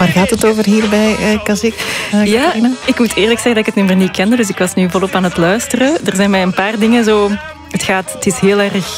Waar gaat het over hier bij Kazik? Ja, ik moet eerlijk zeggen dat ik het nummer niet kende, dus ik was nu volop aan het luisteren. Er zijn mij een paar dingen zo... Het is heel erg...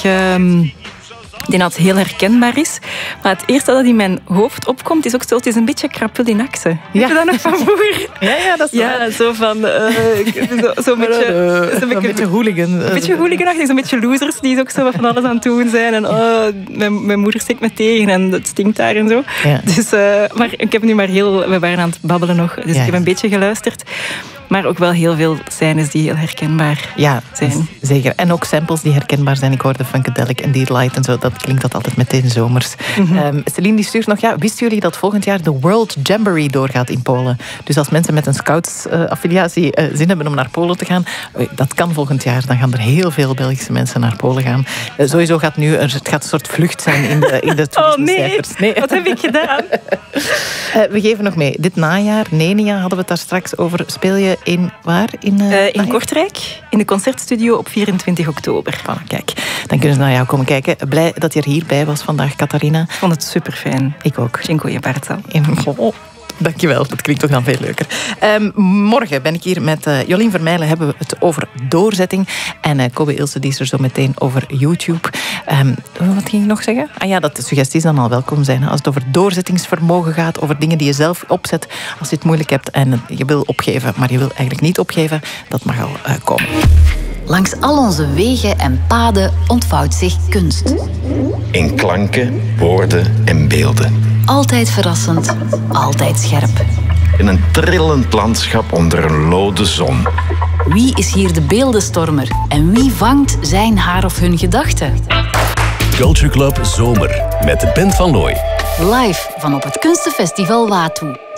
Ik denk dat het heel herkenbaar is. Maar het eerste dat in mijn hoofd opkomt is ook zo... Het is een beetje Krapulinaxe. Heb je dat nog van vroeger? Ja, dat is waar. Ja, zo van... Zo'n beetje hooligan. Een beetje hooliganachtig. Zo'n beetje losers die ook zo van alles aan het doen zijn. En mijn moeder steekt me tegen en het stinkt daar en zo. Ja. Dus, maar ik heb nu maar we waren aan het babbelen nog. Dus ik heb een beetje geluisterd. Maar ook wel heel veel scènes die heel herkenbaar zijn. Zeker. En ook samples die herkenbaar zijn. Ik hoorde Funkadelic en Deedlight en zo. Dat klinkt dat altijd meteen zomers. Mm-hmm. Celine die stuurt nog... wisten jullie dat volgend jaar de World Jamboree doorgaat in Polen? Dus als mensen met een Scouts-affiliatie zin hebben om naar Polen te gaan... dat kan volgend jaar. Dan gaan er heel veel Belgische mensen naar Polen gaan. Sowieso gaat het gaat een soort vlucht zijn in de toerismecijfers. Oh nee, wat heb ik gedaan? We geven nog mee. Dit najaar, Nenia, hadden we het daar straks over. Speel je in waar? In Kortrijk, in de Concertstudio op 24 oktober. Voilà, kijk, dan kunnen ze naar jou komen kijken. Blij dat je er hierbij was vandaag, Catharina. Ik vond het super fijn. Ik ook. Dziękuję bardzo. Dankjewel, dat klinkt toch dan veel leuker. Morgen ben ik hier met Jolien Vermeijlen. Hebben we het over doorzetting. En Kobe Ilse die is er zo meteen over YouTube. Wat ging ik nog zeggen? Dat de suggesties dan al welkom zijn. Als het over doorzettingsvermogen gaat. Over dingen die je zelf opzet. Als je het moeilijk hebt en je wil opgeven. Maar je wil eigenlijk niet opgeven. Dat mag al komen. Langs al onze wegen en paden ontvouwt zich kunst. In klanken, woorden en beelden. Altijd verrassend, altijd scherp. In een trillend landschap onder een lode zon. Wie is hier de beeldenstormer? En wie vangt zijn, haar of hun gedachten? Culture Club Zomer met Ben van Looy. Live van op het Kunstenfestival Watu.